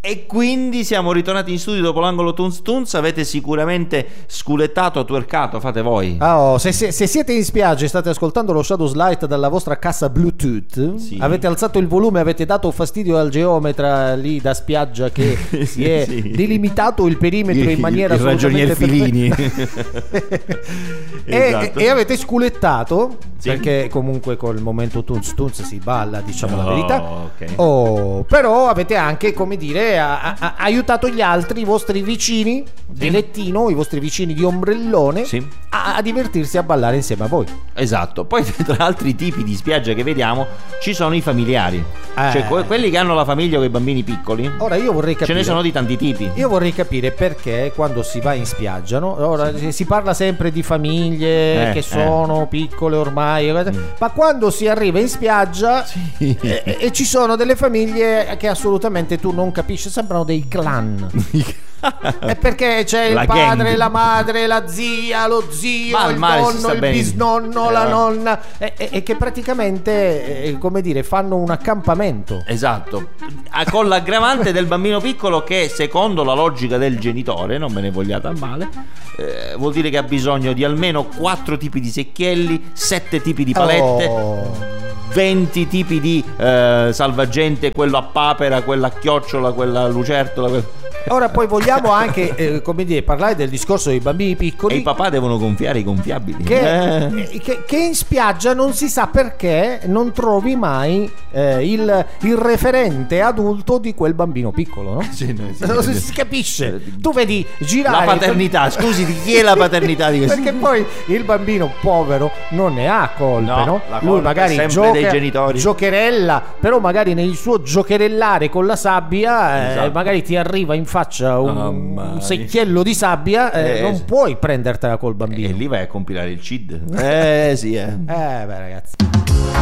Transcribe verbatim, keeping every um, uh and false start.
E quindi siamo ritornati in studio dopo l'angolo Tunz Tunz. Avete sicuramente sculettato, twerkato, fate voi. Oh, se, se, se siete in spiaggia e state ascoltando lo Shadows Light dalla vostra cassa Bluetooth, sì. avete alzato il volume, avete dato fastidio al geometra lì da spiaggia che sì, si è sì. delimitato il perimetro il, in maniera il ragionier Filini. e, Esatto. e avete sculettato, sì. perché comunque col momento Tunz Tunz si balla, diciamo oh, la verità. Okay. Oh, però avete anche, come dire, A, a, aiutato gli altri, i vostri vicini di sì. lettino, i vostri vicini di ombrellone, sì. a, a divertirsi a ballare insieme a voi. Esatto. Poi tra altri tipi di spiaggia che vediamo ci sono i familiari, eh. cioè que- quelli che hanno la famiglia con i bambini piccoli. Ora io vorrei capire, ce ne sono di tanti tipi. Io vorrei capire perché quando si va in spiaggia, no? Ora sì. si parla sempre di famiglie eh, che sono eh. piccole ormai, mm. ma quando si arriva in spiaggia sì. e, e ci sono delle famiglie che assolutamente tu non capisci, sembrano dei clan. È perché c'è la il padre, gang. La madre, la zia, lo zio, ma il nonno, il bisnonno, eh. la nonna, e, e, e che praticamente, eh, come dire, fanno un accampamento. Esatto, con l'aggravante del bambino piccolo che, secondo la logica del genitore, non me ne vogliate a male, eh, vuol dire che ha bisogno di almeno quattro tipi di secchielli, sette tipi di palette, oh. venti tipi di eh, salvagente, quello a papera, quello a chiocciola, quella a lucertola, quella... Ora poi vogliamo anche eh, come dire, parlare del discorso dei bambini piccoli. E i papà devono gonfiare i gonfiabili che, eh. che, che in spiaggia non si sa perché non trovi mai eh, il, il referente adulto di quel bambino piccolo, no? Sì, no, sì, non si, si capisce. Tu vedi girare la paternità, scusi, di chi è la paternità di questo? Perché poi il bambino povero non ne ha colpe, no? no? La Lui magari gioca, dei genitori. giocherella, però magari nel suo giocherellare con la sabbia esatto. eh, magari ti arriva in faccia un, oh, un secchiello di sabbia, eh, eh, non sì. puoi prendertela col bambino. E lì vai a compilare il C I D. Eh sì, eh. Eh beh ragazzi.